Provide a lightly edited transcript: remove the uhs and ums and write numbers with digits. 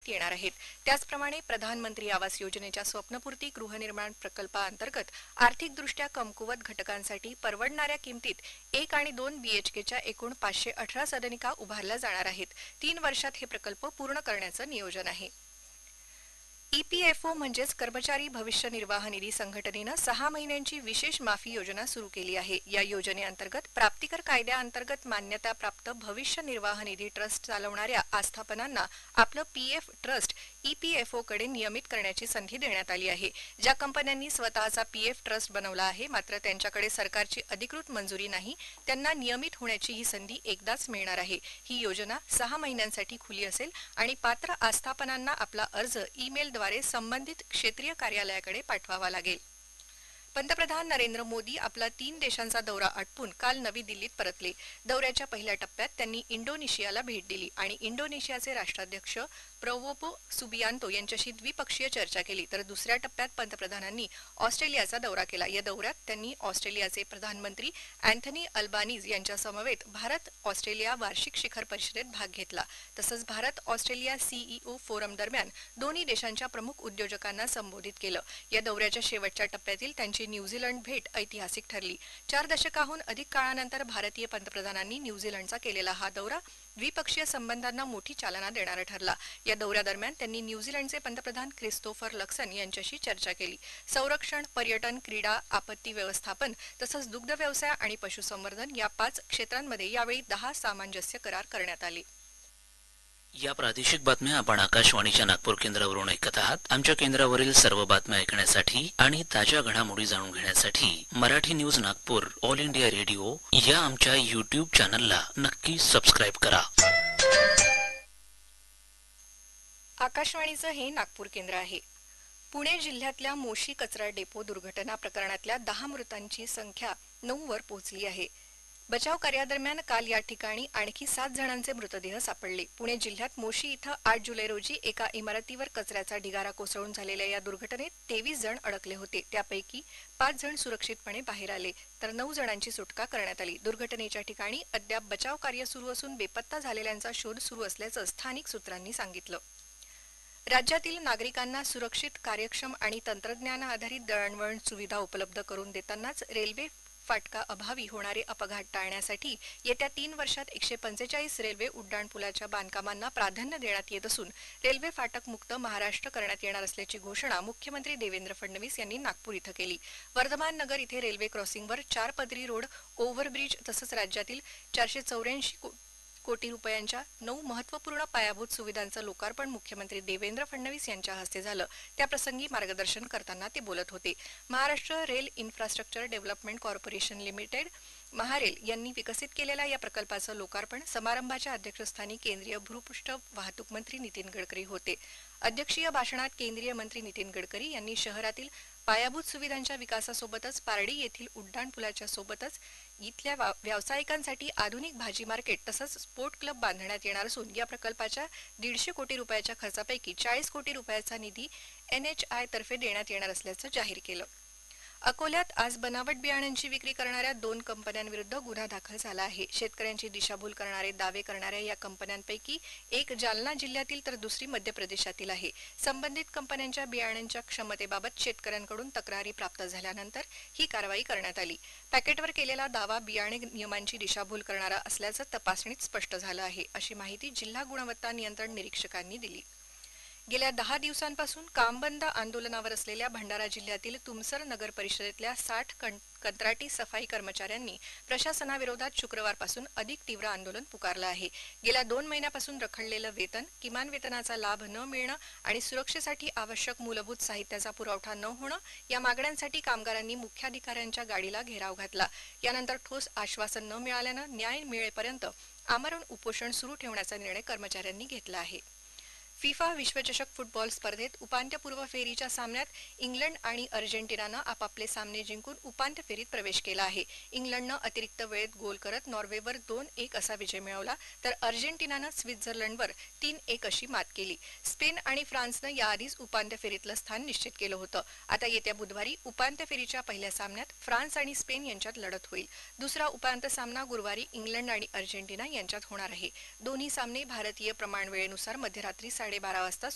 अंमलात येणार आहेत. त्याचप्रमाणे प्रधानमंत्री आवास योजनेच्या स्वप्नपूर्ती गृहनिर्माण प्रकल्पाअंतर्गत आर्थिकदृष्ट्या कमकुवत घटकांसाठी परवडणाऱ्या किमतीत 1 आणि 2 बीएचकेच्या एकूण 518 सदनिका उभारल्या जाणार आहेत. 3 वर्षात हे प्रकल्प पूर्ण करण्याचं नियोजन आहे. ईपीएफओ म्हणजेच कर्मचारी भविष्य निर्वाह निधी संघटनेनं 6 महिन्यांची विशेष माफी योजना सुरू केली आहे. या योजनेअंतर्गत प्राप्तिकर कायद्याअंतर्गत मान्यताप्राप्त भविष्य निर्वाह निधी ट्रस्ट चालवणाऱ्या आस्थापनांना आपलं पीएफ ट्रस्ट ईपीएफओकडे नियमित करण्याची संधी देण्यात आली आहे. ज्या कंपन्यांनी स्वतःचा पीएफ ट्रस्ट बनवला आहे मात्र त्यांच्याकडे सरकारची अधिकृत मंजुरी नाही त्यांना नियमित होण्याची ही संधी एकदाच मिळणार आहे. ही योजना 6 महिन्यांसाठी खुली असेल आणि पात्र आस्थापनांना आपला अर्ज ईमेलद्वारे संबंधित क्षेत्रीय कार्यालयाकडे पाठवावा लागेल. पंतप्रधान नरेंद्र मोदी आपला 3 देशांचा दौरा आटपून काल नवी दिल्लीत परतले. दौऱ्याच्या पहिल्या टप्प्यात त्यांनी इंडोनेशियाला भेट दिली आणि इंडोनेशियाचे राष्ट्राध्यक्ष प्रबोवो सुबियांतो यांच्याशी द्विपक्षीय चर्चा केली. तर दुसऱ्या टप्प्यात पंतप्रधानांनी ऑस्ट्रेलियाचा दौरा केला. या दौऱ्यात त्यांनी ऑस्ट्रेलियाचे प्रधानमंत्री अँथनी अल्बानीज यांच्या समवेत भारत ऑस्ट्रेलिया वार्षिक शिखर परिषदेत भाग घेतला. तसंच भारत ऑस्ट्रेलिया सीईओ फोरम दरम्यान दोन्ही देशांच्या प्रमुख उद्योजकांना संबोधित केलं. या दौऱ्याच्या शेवटच्या टप्प्यातील त्यांची न्यूझीलंड भेट ऐतिहासिक ठरली. 4 दशकाहून अधिक काळानंतर भारतीय पंतप्रधानांनी न्यूझीलंडचा केलेला हा दौरा द्विपक्षीय संबंधांना मोठी चालना देणारा ठरला. या दौऱ्यादरम्यान त्यांनी न्यूझीलंडचे पंतप्रधान क्रिस्तोफर लक्सन यांच्याशी चर्चा केली. संरक्षण, पर्यटन, क्रीडा, आपत्ती व्यवस्थापन तसंच दुग्ध व्यवसाय आणि पशुसंवर्धन या 5 क्षेत्रांमध्ये यावेळी 10 सामंजस्य करार करण्यात आले. या प्रादेशिक बातम्या आपण आकाशवाणीच्या नागपूर केंद्रावरून ऐकत आहात. आमच्या केंद्रावरील सर्व बातम्या ऐकण्यासाठी आणि ताज्या घडामोडी जाणून घेण्यासाठी Marathi news Nagpur all India radio या आमच्या YouTube चॅनलला नक्की सबस्क्राईब करा. आकाशवाणीचं हे नागपूर केंद्र आहे. पुणे जिल्ह्यातल्या मोशी कचरा डेपो दुर्घटना प्रकरणातल्या 10 मृतांची संख्या 9 वर पोहोचली आहे. बचाव कार्यादरम्यान काल या ठिकाणी आणखी 7 जणांचे मृतदेह सापडले. पुणे जिल्ह्यात मोशी इथं 8 जुलै रोजी एका इमारतीवर कचऱ्याचा ढिगारा कोसळून झालेल्या या दुर्घटनेत 23 जण अडकले होते. त्यापैकी 5 जण सुरक्षितपणे बाहेर आले तर 9 जणांची सुटका करण्यात आली. दुर्घटनेच्या ठिकाणी अद्याप बचाव कार्य सुरू असून बेपत्ता झालेल्यांचा शोध सुरू असल्याचं स्थानिक सूत्रांनी सांगितलं. राज्यातील नागरिकांना सुरक्षित, कार्यक्षम आणि तंत्रज्ञान आधारित दळणवळण सुविधा उपलब्ध करून देतानाच रेल्वे फाटका अभावी होणारे अपघात टाळण्यासाठी येत्या 3 वर्षात 145 रेल्वे उड्डाणपुलाच्या बांधकामांना प्राधान्य देण्यात येत असून रेल्वे फाटक मुक्त महाराष्ट्र करण्यात येणार असल्याची घोषणा मुख्यमंत्री देवेंद्र फडणवीस यांनी नागपूर इथं केली. वर्धमान नगर इथे रेल्वे क्रॉसिंगवर 4 पदरी रोड, ओव्हरब्रिज तसंच राज्यातील 484 कोटी रुपयांच्या 9 महत्त्वपूर्ण पायाभूत सुविधांचं लोकार्पण मुख्यमंत्री देवेंद्र फडणवीस यांच्या हस्ते झालं. त्याप्रसंगी मार्गदर्शन करताना ते बोलत होते. Maharashtra rail infrastructure development corporation limited MahaRail यांनी विकसित केलेल्या या प्रकल्पाचं लोकार्पण समारंभाच्या अध्यक्षस्थानी केंद्रीय भूपृष्ठ वाहतूक मंत्री नितीन गडकरी होते. अध्यक्षीय भाषणात केंद्रीय मंत्री नितीन गडकरी यांनी शहरातील पायाभूत सुविधांच्या विकासासोबतच पारडी येथील उड्डाणपुलाच्या सोबतच इथल्या व्यावसायिकांसाठी आधुनिक भाजी मार्केट तसंच स्पोर्ट क्लब बांधण्यात येणार असून या प्रकल्पाच्या 150 कोटी रुपयाच्या खर्चापैकी 40 कोटी रुपयाचा निधी NHI तर्फे देण्यात येणार असल्याचं जाहीर केलं. अकोल्यात आज बनावट बियाण्यांची विक्री करणाऱ्या 2 कंपन्यांविरुद्ध गुन्हा दाखल झाला आहे. शेतकऱ्यांची दिशाभूल करणारे दावे करणाऱ्या या कंपन्यांपैकी एक जालना जिल्ह्यातील तर दुसरी मध्य प्रदेशातील आहे. संबंधित कंपन्यांच्या बियाण्यांच्या क्षमतेबाबत शेतकऱ्यांकडून तक्रारी प्राप्त झाल्यानंतर ही कारवाई करण्यात आली. पॅकेटवर केलेला दावा बियाणे नियमांची दिशाभूल करणारा असल्याचं तपासणीत स्पष्ट झालं आहे, अशी माहिती जिल्हा गुणवत्ता नियंत्रण निरीक्षकांनी दिली. गेल्या 10 दिवसांपासून कामबंद आंदोलनावर असलेल्या भंडारा जिल्ह्यातील तुमसर नगर परिषदेतल्या 60 कंत्राटी सफाई कर्मचाऱ्यांनी प्रशासनाविरोधात शुक्रवारपासून अधिक तीव्र आंदोलन पुकारलं आहे. गेल्या 2 महिन्यापासून रखडलेलं वेतन, किमान वेतनाचा लाभ न मिळणं आणि सुरक्षेसाठी आवश्यक मूलभूत साहित्याचा पुरवठा न होणं या मागण्यांसाठी कामगारांनी मुख्याधिकाऱ्यांच्या गाडीला घेराव घातला. यानंतर ठोस आश्वासन न मिळाल्यानं न्याय मिळेपर्यंत आमरण उपोषण सुरू ठेवण्याचा निर्णय कर्मचाऱ्यांनी घेतला आहे. फिफा विश्वचषक फुटबॉल स्पर्धेत उपांत्यपूर्व फेरीच्या सामन्यात इंग्लंड आणि अर्जेंटिनानं आपापले सामने जिंकून उपांत्य फेरीत प्रवेश केला आहे. इंग्लंडनं अतिरिक्त वेळेत गोल करत नॉर्वेवर 2-1 असा विजय मिळवला तर अर्जेंटिनानं स्वित्झर्लंडवर 3-1 अशी मात केली. स्पेन आणि फ्रान्सनं याआधीच उपांत्य फेरीतलं स्थान निश्चित केलं होतं. आता येत्या बुधवारी उपांत्य फेरीच्या पहिल्या सामन्यात फ्रान्स आणि स्पेन यांच्यात लढत होईल. दुसरा उपांत्य सामना गुरुवारी इंग्लंड आणि अर्जेंटिना यांच्यात होणार आहे. दोन्ही सामने भारतीय प्रमाणवेळेनुसार मध्यरात्री 12:30 वाजता